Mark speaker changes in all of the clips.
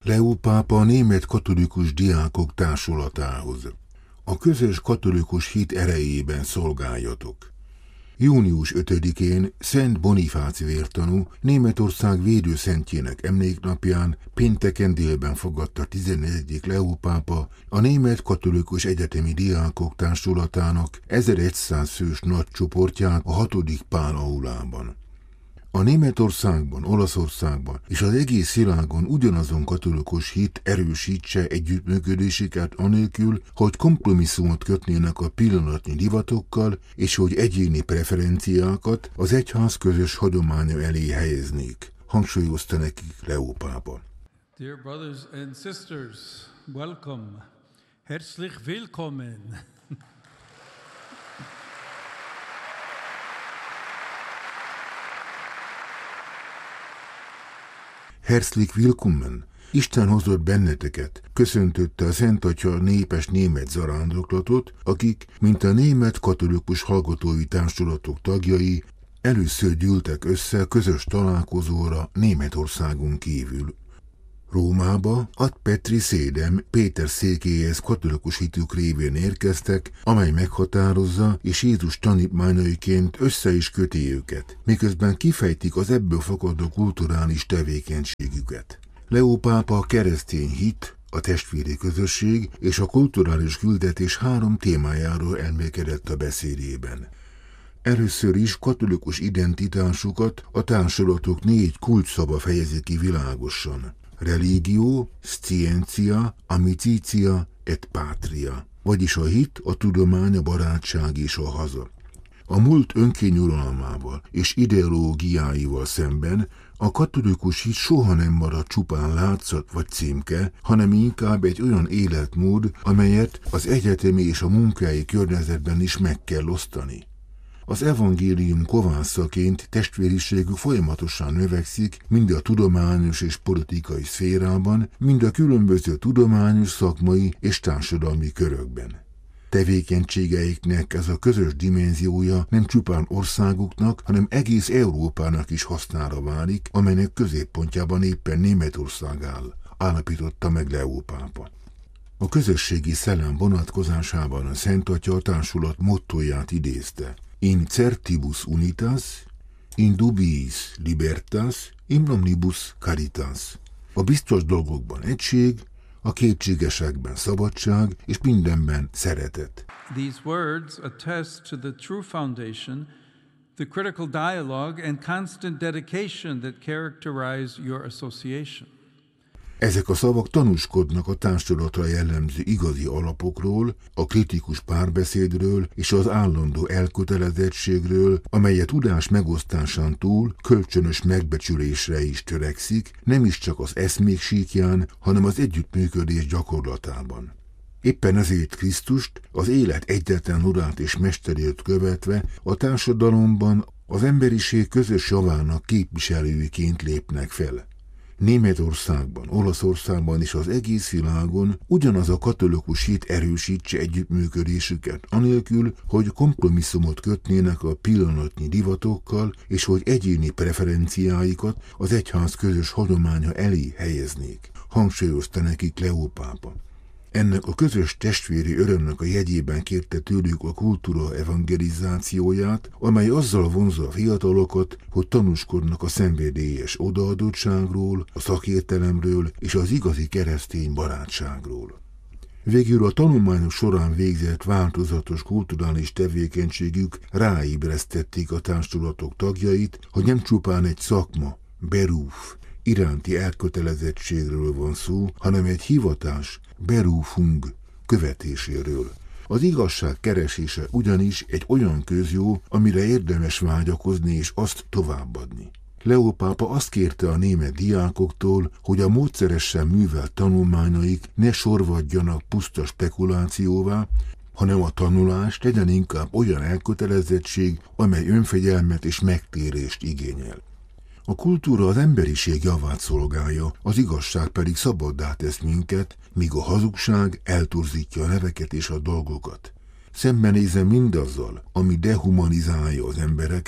Speaker 1: Leó pápa a német katolikus diákok társulatához. A közös katolikus hit erejében szolgáljatok. Június 5-én Szent Bonifác vértanú Németország védőszentjének emléknapján pénteken délben fogadta 14. Leó pápa a német katolikus egyetemi diákok társulatának 1100 fős nagy csoportját a 6. Pál aulában. A Németországban, Olaszországban és az egész világon ugyanazon katolikus hit erősítse együttműködésüket anélkül, hogy kompromisszumot kötnének a pillanatnyi divatokkal, és hogy egyéni preferenciákat az egyház közös hagyománya elé helyeznék, hangsúlyozta nekik Leó pápa.
Speaker 2: Dear brothers and sisters, welcome. Herzlich willkommen.
Speaker 1: Herzlich willkommen! Isten hozott benneteket, köszöntötte a Szent Atya népes német zarándoklatot, akik, mint a német katolikus hallgatói társulatok tagjai, először gyűltek össze közös találkozóra Németországon kívül. Rómába ad Petri Szédem Péter székéhez katolikus hitük révén érkeztek, amely meghatározza és Jézus tanítványaiként össze is köti őket, miközben kifejtik az ebből fakadó kulturális tevékenységüket. Leó pápa a keresztény hit, a testvéri közösség és a kulturális küldetés 3 témájáról elmélkedett a beszédében. Először is katolikus identitásukat a társulatok 4 kulcsszava fejezi ki világosan. Religio, scientia, amicitia et patria, vagyis a hit, a tudomány, a barátság és a haza. A múlt önkényuralmával és ideológiáival szemben a katolikus hit soha nem marad csupán látszat vagy címke, hanem inkább egy olyan életmód, amelyet az egyetemi és a munkai környezetben is meg kell osztani. Az evangélium kovászaként testvériségük folyamatosan növekszik mind a tudományos és politikai szférában, mind a különböző tudományos, szakmai és társadalmi körökben. Tevékenységeiknek ez a közös dimenziója nem csupán országuknak, hanem egész Európának is hasznára válik, amelynek középpontjában éppen Németország áll, állapította meg Leó pápa. A közösségi szellem vonatkozásában a Szent Atya a társulat mottóját idézte: In certibus unitas, in dubiis libertas, in omnibus caritas. A biztos dolgokban egység, a kétségesekben szabadság, és mindenben szeretet.
Speaker 2: These words attest to the true foundation, the critical dialogue and constant dedication that characterize your association.
Speaker 1: Ezek a szavak tanúskodnak a társulatra jellemző igazi alapokról, a kritikus párbeszédről és az állandó elkötelezettségről, amely a tudás megosztásán túl kölcsönös megbecsülésre is törekszik, nem is csak az eszmék síkján, hanem az együttműködés gyakorlatában. Éppen ezért Krisztust, az élet egyetlen urát és mesterét követve a társadalomban az emberiség közös javának képviselőiként lépnek fel. Németországban, Olaszországban és az egész világon ugyanaz a katolikus hit erősítse együttműködésüket, anélkül, hogy kompromisszumot kötnének a pillanatnyi divatokkal, és hogy egyéni preferenciáikat az egyház közös hagyománya elé helyeznék, hangsúlyozta nekik Leó pápa. Ennek a közös testvéri örömnek a jegyében kérte tőlük a kultúra evangelizációját, amely azzal vonzza a fiatalokat, hogy tanúskodnak a szenvedélyes odaadottságról, a szakértelemről és az igazi keresztény barátságról. Végül a tanulmányok során végzett változatos kulturális tevékenységük ráébresztették a társulatok tagjait, hogy nem csupán egy szakma, beruf, iránti elkötelezettségről van szó, hanem egy hivatás, berufung, követéséről. Az igazság keresése ugyanis egy olyan közjó, amire érdemes vágyakozni és azt továbbadni. Leó pápa azt kérte a német diákoktól, hogy a módszeresen művelt tanulmányaik ne sorvadjanak puszta spekulációvá, hanem a tanulás legyen inkább olyan elkötelezettség, amely önfegyelmet és megtérést igényel. A kultúra az emberiség javát szolgálja, az igazság pedig szabaddá tesz minket, míg a hazugság eltorzítja a neveket és a dolgokat. Szembenézem mindazzal, ami dehumanizálja az embereket,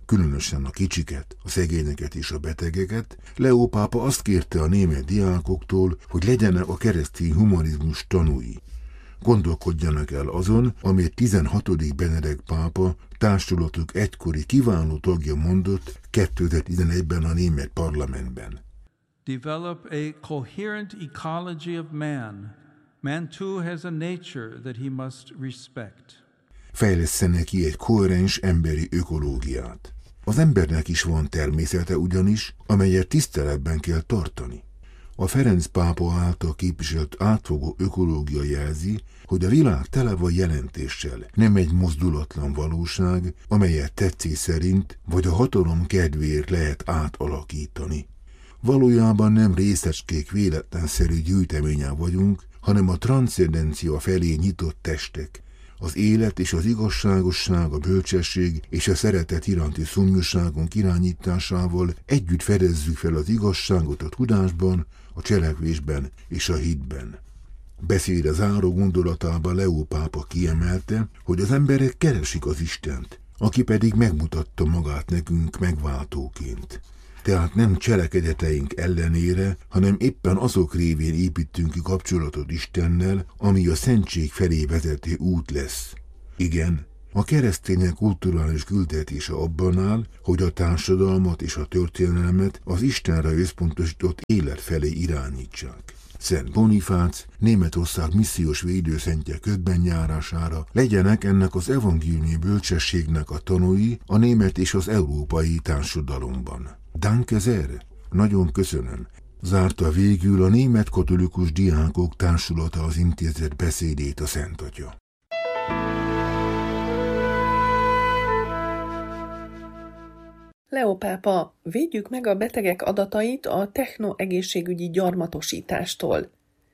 Speaker 1: különösen a kicsiket, a szegényeket és a betegeket, Leó pápa azt kérte a német diákoktól, hogy legyenek a keresztény humanizmus tanúi. Gondolkodjanak el azon, amit 16. Benedek pápa társulatuk egykori kiváló tagja mondott 2011-ben a német parlamentben.
Speaker 2: Develop a coherent ecology of man. Man too has a nature that he must respect.
Speaker 1: Fejlesztenek ki egy koherens emberi ökológiát. Az embernek is van természete ugyanis, amelyet tiszteletben kell tartani. A Ferenc pápa által képviselt átfogó ökológia jelzi, hogy a világ tele van jelentéssel, nem egy mozdulatlan valóság, amelyet tetszés szerint vagy a hatalom kedvéért lehet átalakítani. Valójában nem részecskék véletlenszerű gyűjteményen vagyunk, hanem a transzcendencia felé nyitott testek. Az élet és az igazságosság, a bölcsesség és a szeretet iránti szomjúságunk irányításával együtt fedezzük fel az igazságot a tudásban, a cselekvésben és a hitben. Beszéde záró gondolatában Leó pápa kiemelte, hogy az emberek keresik az Istent, aki pedig megmutatta magát nekünk megváltóként. Tehát nem cselekedeteink ellenére, hanem éppen azok révén építünk ki kapcsolatot Istennel, ami a szentség felé vezető út lesz. Igen, a keresztények kulturális küldetése abban áll, hogy a társadalmat és a történelmet az Istenre összpontosított élet felé irányítsák. Szent Bonifác, Németország missziós védőszentje közbenjárására legyenek ennek az evangéliumi bölcsességnek a tanúi a német és az európai társadalomban. Danke sehr, nagyon köszönöm, zárta végül a Német Katolikus Diákok Társulata az intézet beszédét a Szent Atya.
Speaker 3: Leó pápa, védjük meg a betegek adatait a technoegészségügyi gyarmatosítástól.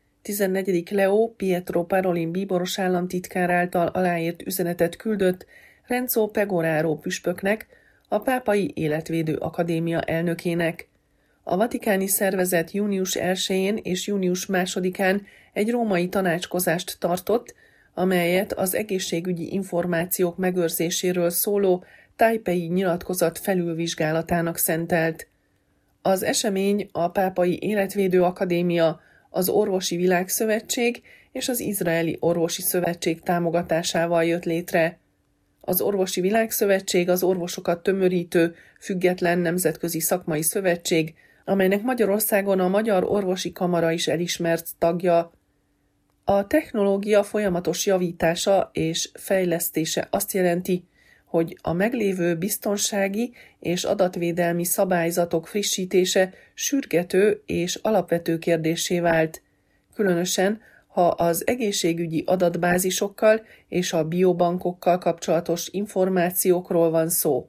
Speaker 3: 14. Leó Pietro Parolin bíboros államtitkár által aláírt üzenetet küldött Renzo Pegoraro püspöknek, a Pápai Életvédő Akadémia elnökének. A vatikáni szervezet június 1-én és június 2-án egy római tanácskozást tartott, amelyet az egészségügyi információk megőrzéséről szóló Taipei nyilatkozat felülvizsgálatának szentelt. Az esemény a Pápai Életvédő Akadémia, az Orvosi Világszövetség és az Izraeli Orvosi Szövetség támogatásával jött létre. Az Orvosi Világszövetség az orvosokat tömörítő, független nemzetközi szakmai szövetség, amelynek Magyarországon a Magyar Orvosi Kamara is elismert tagja. A technológia folyamatos javítása és fejlesztése azt jelenti, hogy a meglévő biztonsági és adatvédelmi szabályzatok frissítése sürgető és alapvető kérdéssé vált, különösen, ha az egészségügyi adatbázisokkal és a biobankokkal kapcsolatos információkról van szó.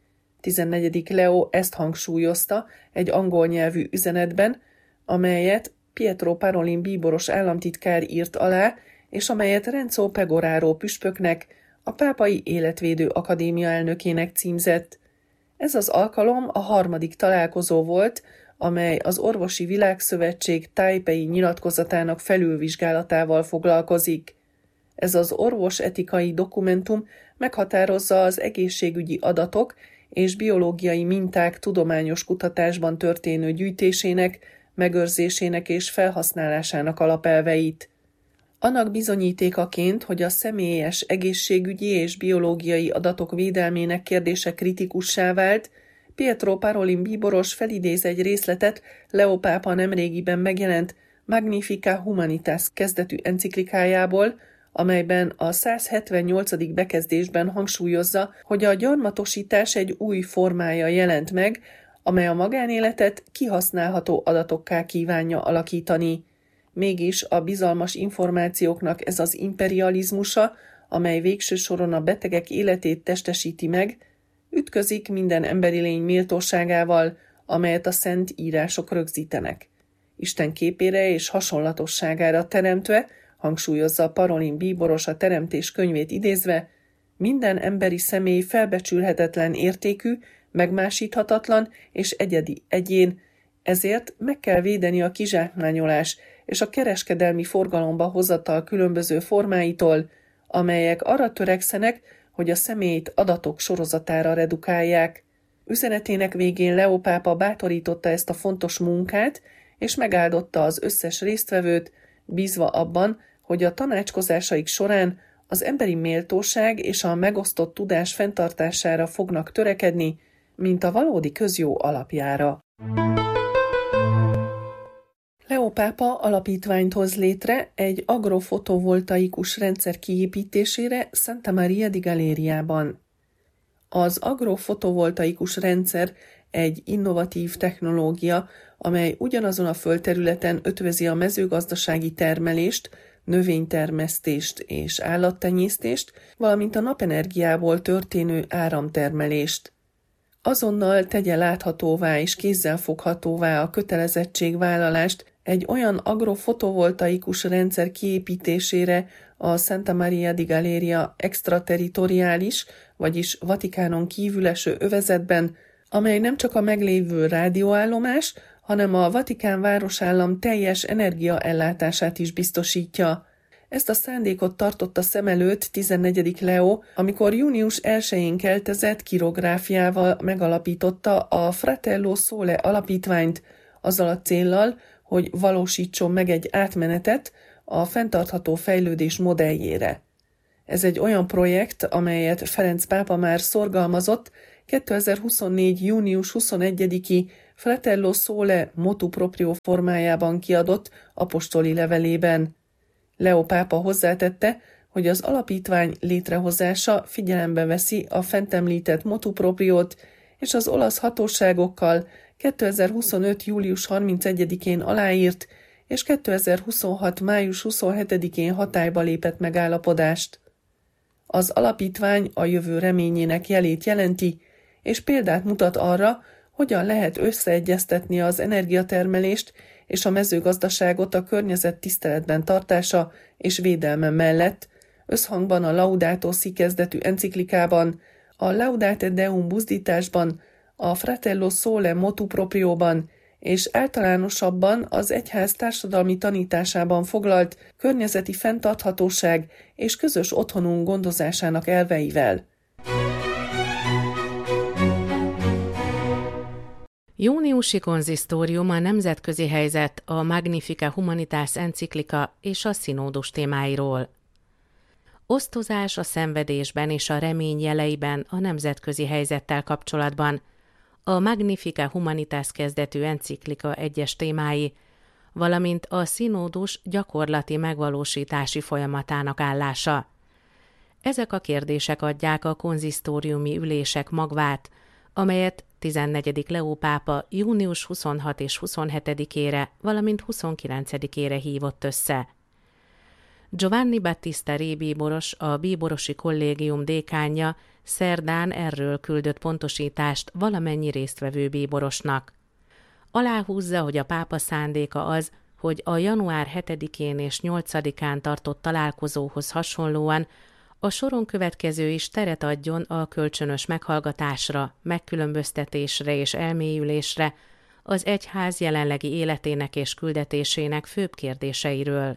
Speaker 3: 14. Leó ezt hangsúlyozta egy angol nyelvű üzenetben, amelyet Pietro Parolin bíboros államtitkár írt alá, és amelyet Renzo Pegoraro püspöknek, a Pápai Életvédő Akadémia elnökének címzett. Ez az alkalom a 3. találkozó volt, amely az Orvosi Világszövetség Taipei nyilatkozatának felülvizsgálatával foglalkozik. Ez az orvosetikai dokumentum meghatározza az egészségügyi adatok és biológiai minták tudományos kutatásban történő gyűjtésének, megőrzésének és felhasználásának alapelveit. Annak bizonyítékaként, hogy a személyes egészségügyi és biológiai adatok védelmének kérdése kritikussá vált, Pietro Parolin bíboros felidéz egy részletet Leó pápa nemrégiben megjelent Magnificat Humanitas kezdetű enciklikájából, amelyben a 178. bekezdésben hangsúlyozza, hogy a gyarmatosítás egy új formája jelent meg, amely a magánéletet kihasználható adatokká kívánja alakítani. Mégis a bizalmas információknak ez az imperializmusa, amely végső soron a betegek életét testesíti meg, ütközik minden emberi lény méltóságával, amelyet a szent írások rögzítenek. Isten képére és hasonlatosságára teremtve, hangsúlyozza Parolin bíboros a Teremtés könyvét idézve, minden emberi személy felbecsülhetetlen értékű, megmásíthatatlan és egyedi egyén, ezért meg kell védeni a kizsákmányolás és a kereskedelmi forgalomba hozatal különböző formáitól, amelyek arra törekszenek, hogy a személyt adatok sorozatára redukálják. Üzenetének végén Leó pápa bátorította ezt a fontos munkát, és megáldotta az összes résztvevőt, bízva abban, hogy a tanácskozásaik során az emberi méltóság és a megosztott tudás fenntartására fognak törekedni, mint a valódi közjó alapjára. Leó pápa alapítványt hoz létre egy agrofotovoltaikus rendszer kiépítésére Santa Maria di Galeriában. Az agrofotovoltaikus rendszer egy innovatív technológia, amely ugyanazon a földterületen ötvözi a mezőgazdasági termelést, növénytermesztést és állattenyésztést, valamint a napenergiából történő áramtermelést. Azonnal tegye láthatóvá és kézzelfoghatóvá a kötelezettségvállalást egy olyan agrofotovoltaikus rendszer kiépítésére a Santa Maria di Galeria extraterritoriális, vagyis Vatikánon kívül eső övezetben, amely nem csak a meglévő rádióállomás, hanem a Vatikán városállam teljes energiaellátását is biztosítja. Ezt a szándékot tartotta szem előtt 14. Leó, amikor június 1-én keltezett kirográfiával megalapította a Fratello Sole alapítványt, azzal a céllal, hogy valósítson meg egy átmenetet a fenntartható fejlődés modelljére. Ez egy olyan projekt, amelyet Ferenc pápa már szorgalmazott 2024. június 21-i Fratello Sole motu proprio formájában kiadott apostoli levelében. Leó pápa hozzátette, hogy az alapítvány létrehozása figyelembe veszi a fent említett motu propriót, és az olasz hatóságokkal 2025. július 31-én aláírt, és 2026. május 27-én hatályba lépett megállapodást. Az alapítvány a jövő reményének jelét jelenti, és példát mutat arra, hogyan lehet összeegyeztetni az energiatermelést és a mezőgazdaságot a környezet tiszteletben tartása és védelme mellett, összhangban a Laudato Si kezdetű enciklikában, a Laudate Deum buzdításban, a Fratello Sole motu proprióban és általánosabban az egyház társadalmi tanításában foglalt környezeti fenntarthatóság és közös otthonunk gondozásának elveivel.
Speaker 4: Júniusi konzisztórium a nemzetközi helyzet, a Magnificat Humanitas enciklika és a színódus témáiról. Osztozás a szenvedésben és a remény jeleiben a nemzetközi helyzettel kapcsolatban, a Magnificat Humanitas kezdetű enciklika egyes témái, valamint a színódus gyakorlati megvalósítási folyamatának állása. Ezek a kérdések adják a konzisztóriumi ülések magvát, amelyet 14. Leó pápa június 26 és 27-ére, valamint 29-ére hívott össze. Giovanni Battista Re bíboros, a bíborosi kollégium dékánja szerdán erről küldött pontosítást valamennyi résztvevő bíborosnak. Aláhúzza, hogy a pápa szándéka az, hogy a január 7-én és 8-án tartott találkozóhoz hasonlóan a soron következő is teret adjon a kölcsönös meghallgatásra, megkülönböztetésre és elmélyülésre az egyház jelenlegi életének és küldetésének főbb kérdéseiről.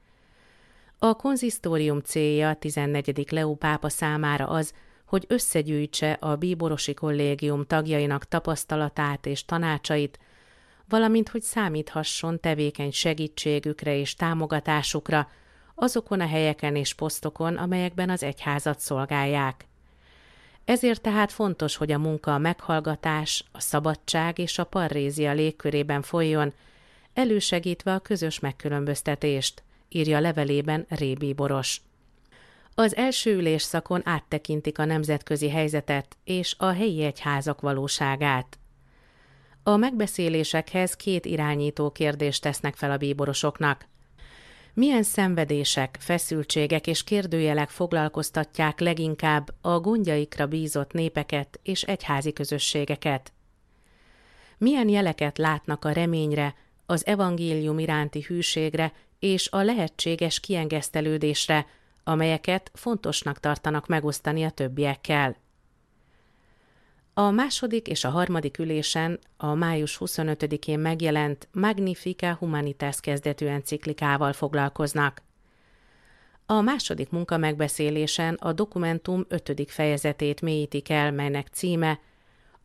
Speaker 4: A konzisztórium célja 14. Leó pápa számára az, hogy összegyűjtse a bíborosi kollégium tagjainak tapasztalatát és tanácsait, valamint hogy számíthasson tevékeny segítségükre és támogatásukra azokon a helyeken és posztokon, amelyekben az egyházat szolgálják. Ezért tehát fontos, hogy a munka a meghallgatás, a szabadság és a parrézia légkörében folyjon, elősegítve a közös megkülönböztetést, írja levelében Re bíboros. Az első ülésszakon áttekintik a nemzetközi helyzetet és a helyi egyházak valóságát. A megbeszélésekhez 2 irányító kérdést tesznek fel a bíborosoknak. Milyen szenvedések, feszültségek és kérdőjelek foglalkoztatják leginkább a gondjaikra bízott népeket és egyházi közösségeket? Milyen jeleket látnak a reményre, az evangélium iránti hűségre és a lehetséges kiengesztelődésre, amelyeket fontosnak tartanak megosztani a többiekkel? A második és a harmadik ülésen a május 25-én megjelent Magnificat Humanitas kezdetű enciklikával foglalkoznak. A második munkamegbeszélésen a dokumentum 5. fejezetét mélyítik el, melynek címe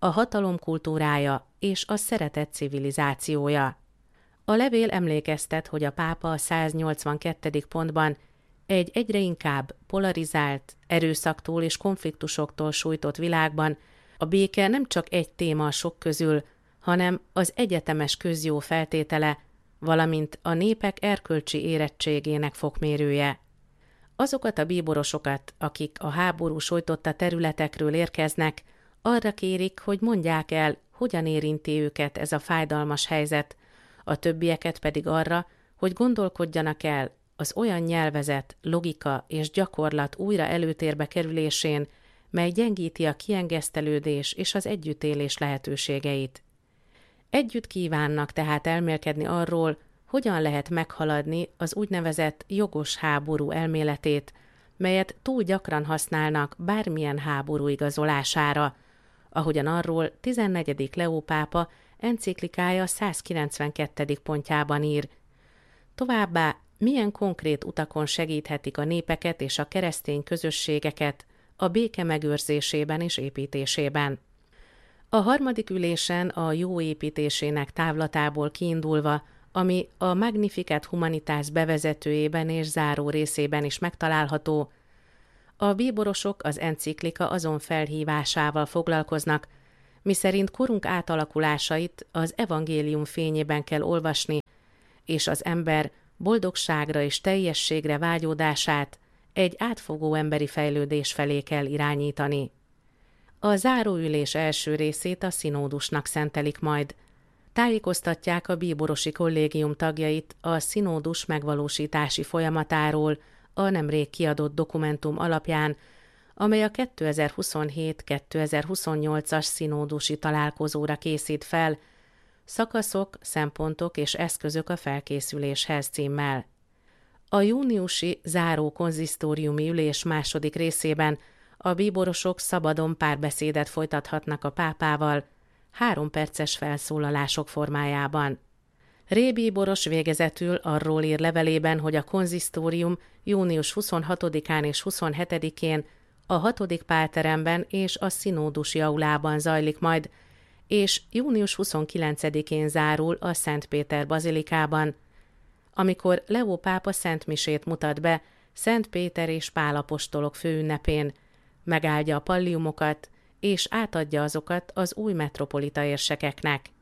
Speaker 4: a hatalom kultúrája és a szeretet civilizációja. A levél emlékeztet, hogy a pápa a 182. pontban egy egyre inkább polarizált, erőszaktól és konfliktusoktól sújtott világban a béke nem csak egy téma a sok közül, hanem az egyetemes közjó feltétele, valamint a népek erkölcsi érettségének fokmérője. Azokat a bíborosokat, akik a háború sújtotta területekről érkeznek, arra kérik, hogy mondják el, hogyan érinti őket ez a fájdalmas helyzet, a többieket pedig arra, hogy gondolkodjanak el az olyan nyelvezet, logika és gyakorlat újra előtérbe kerülésén, mely gyengíti a kiengesztelődés és az együttélés lehetőségeit. Együtt kívánnak tehát elmélkedni arról, hogyan lehet meghaladni az úgynevezett jogos háború elméletét, melyet túl gyakran használnak bármilyen háború igazolására, ahogyan arról 14. Leó pápa enciklikája 192. pontjában ír. Továbbá milyen konkrét utakon segíthetik a népeket és a keresztény közösségeket a béke megőrzésében és építésében. A harmadik ülésen a jó építésének távlatából kiindulva, ami a Magnificat Humanitas bevezetőjében és záró részében is megtalálható, a bíborosok az enciklika azon felhívásával foglalkoznak, miszerint korunk átalakulásait az evangélium fényében kell olvasni, és az ember boldogságra és teljességre vágyódását egy átfogó emberi fejlődés felé kell irányítani. A záróülés első részét a szinódusnak szentelik majd. Tájékoztatják a bíborosi kollégium tagjait a szinódus megvalósítási folyamatáról a nemrég kiadott dokumentum alapján, amely a 2027-2028-as szinódusi találkozóra készít fel, Szakaszok, szempontok és eszközök a felkészüléshez címmel. A júniusi záró konzisztóriumi ülés második részében a bíborosok szabadon párbeszédet folytathatnak a pápával, 3 perces felszólalások formájában. Ré bíboros végezetül arról ír levelében, hogy a konzisztórium június 26-án és 27-én a 6. pálteremben és a szinódusi aulában zajlik majd, és június 29-én zárul a Szent Péter bazilikában, amikor Leó pápa szentmisét mutat be Szent Péter és Pál apostolok főünnepén, megáldja a palliumokat és átadja azokat az új metropolita érsekeknek.